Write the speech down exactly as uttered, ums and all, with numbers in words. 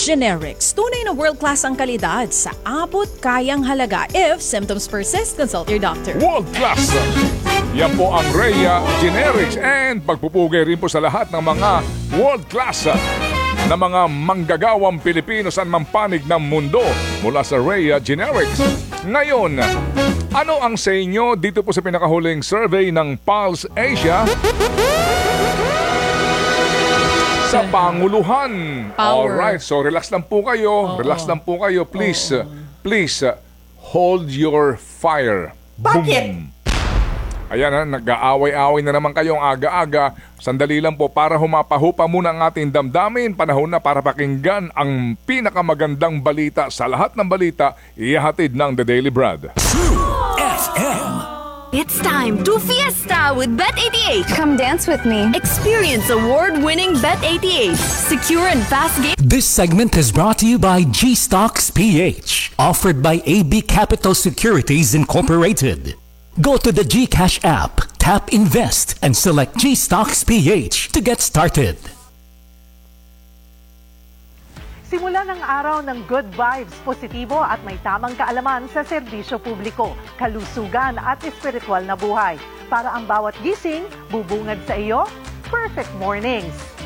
Generics. Tunay na world-class ang kalidad sa abot kayang halaga. If symptoms persist, consult your doctor. World class! Yan po ang Rhea Generics and pagpupugay rin po sa lahat ng mga world class na mga manggagawang Pilipino saan man panig ng mundo mula sa Rhea Generics. Ngayon, ano ang sa inyo dito po sa pinakahuling survey ng Pulse Asia sa Panguluhan? Power. Alright, so relax lang po kayo. Oo. Relax lang po kayo. Please, uh, please uh, hold your fire. Bakit? Boom. Ayan ha, nag-aaway-aaway na naman kayong aga-aga. Sandali lang po para humapahupa muna ang ating damdamin. Panahon na para pakinggan ang pinakamagandang balita sa lahat ng balita ihahatid ng The Daily Brad. F M. It's time to fiesta with Bet eighty-eight. Come dance with me. Experience award-winning Bet eighty-eight. Secure and fast game. This segment is brought to you by G-Stocks P H, offered by A B Capital Securities Incorporated. Go to the GCash app, tap Invest, and select G-Stocks P H to get started. Simula ng araw ng good vibes, positibo at may tamang kaalaman sa serbisyo publiko, kalusugan at espiritual na buhay. Para ang bawat gising, bubungad sa iyo, perfect mornings.